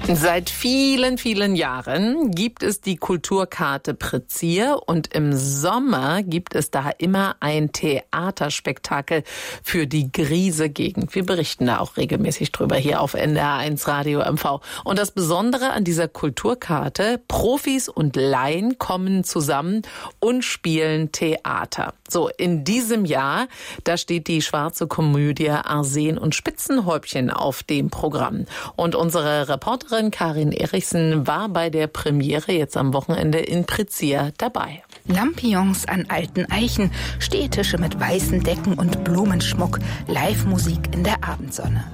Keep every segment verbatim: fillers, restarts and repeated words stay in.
Seit vielen, vielen Jahren gibt es die Kulturkarte Prezier und im Sommer gibt es da immer ein Theaterspektakel für die Griese-Gegend. Wir berichten da auch regelmäßig drüber hier auf N D R eins Radio M V. Und das Besondere an dieser Kulturkarte, Profis und Laien kommen zusammen und spielen Theater. So, in diesem Jahr, da steht die schwarze Komödie Arsen und Spitzenhäubchen auf dem Programm. Und unsere Reporterin Karin Erichsen war bei der Premiere jetzt am Wochenende in Prezier dabei. Lampions an alten Eichen, Stehtische mit weißen Decken und Blumenschmuck, Live-Musik in der Abendsonne.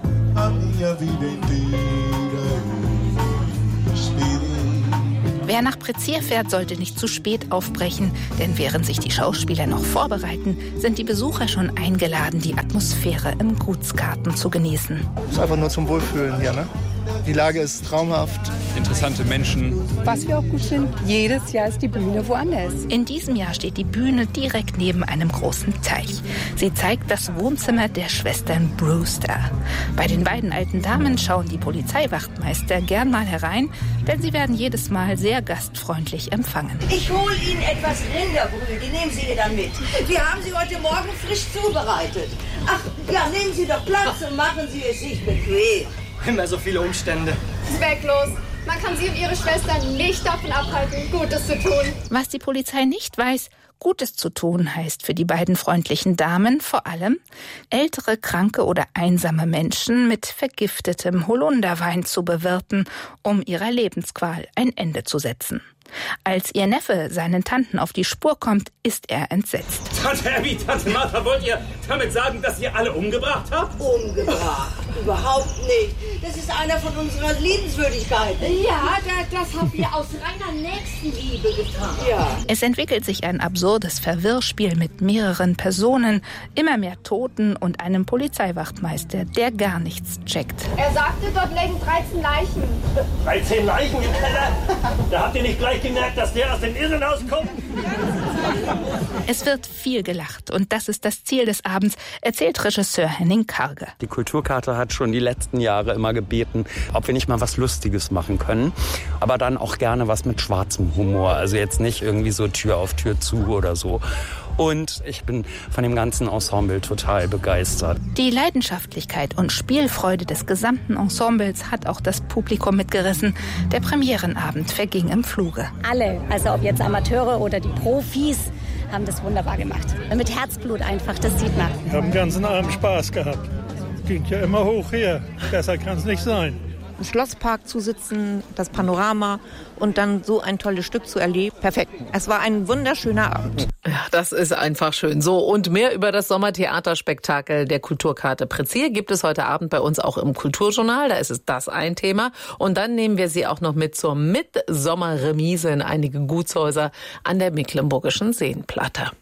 Wer nach Prezier fährt, sollte nicht zu spät aufbrechen, denn während sich die Schauspieler noch vorbereiten, sind die Besucher schon eingeladen, die Atmosphäre im Gutsgarten zu genießen. Das ist einfach nur zum Wohlfühlen hier, ne? Die Lage ist traumhaft. Interessante Menschen. Was wir auch gut finden, jedes Jahr ist die Bühne woanders. In diesem Jahr steht die Bühne direkt neben einem großen Teich. Sie zeigt das Wohnzimmer der Schwestern Brewster. Bei den beiden alten Damen schauen die Polizeiwachtmeister gern mal herein, denn sie werden jedes Mal sehr gastfreundlich empfangen. Ich hole Ihnen etwas Rinderbrühe, die nehmen Sie ihr dann mit. Wir haben sie heute Morgen frisch zubereitet. Ach, ja, nehmen Sie doch Platz und machen Sie es sich bequem. Immer so viele Umstände. Zwecklos. Man kann sie und ihre Schwestern nicht davon abhalten, Gutes zu tun. Was die Polizei nicht weiß, Gutes zu tun heißt für die beiden freundlichen Damen vor allem, ältere, kranke oder einsame Menschen mit vergiftetem Holunderwein zu bewirten, um ihrer Lebensqual ein Ende zu setzen. Als ihr Neffe seinen Tanten auf die Spur kommt, ist er entsetzt. Tante Abby, Tante Martha, wollt ihr damit sagen, dass ihr alle umgebracht habt? Umgebracht? Überhaupt nicht. Das ist einer von unseren Liebenswürdigkeiten. Ja, das, das haben wir aus reiner Nächstenliebe getan. Ja. Es entwickelt sich ein absurdes Verwirrspiel mit mehreren Personen, immer mehr Toten und einem Polizeiwachtmeister, der gar nichts checkt. Er sagte, dort lägen dreizehn Leichen. dreizehn Leichen im Keller? Da habt ihr nicht gleich gemerkt, dass der aus dem Irrenhaus kommt? Es wird viel gelacht und das ist das Ziel des Abends, erzählt Regisseur Henning Karge. Die Kulturkarte hat schon die letzten Jahre immer gebeten, ob wir nicht mal was Lustiges machen können, aber dann auch gerne was mit schwarzem Humor, also jetzt nicht irgendwie so Tür auf Tür zu oder so. Und ich bin von dem ganzen Ensemble total begeistert. Die Leidenschaftlichkeit und Spielfreude des gesamten Ensembles hat auch das Publikum mitgerissen. Der Premierenabend verging im Fluge. Alle, also ob jetzt Amateure oder die Profis, haben das wunderbar gemacht. Mit Herzblut einfach, das sieht man. Wir haben den ganzen Abend Spaß gehabt. Ging ja immer hoch her. Besser kann es nicht sein. Im Schlosspark zu sitzen, das Panorama und dann so ein tolles Stück zu erleben. Perfekt. Es war ein wunderschöner Abend. Ja, das ist einfach schön. So, und mehr über das Sommertheaterspektakel der Kulturkarte Prezier gibt es heute Abend bei uns auch im Kulturjournal. Da ist es das ein Thema. Und dann nehmen wir Sie auch noch mit zur Mitsommerremise in einige Gutshäuser an der Mecklenburgischen Seenplatte.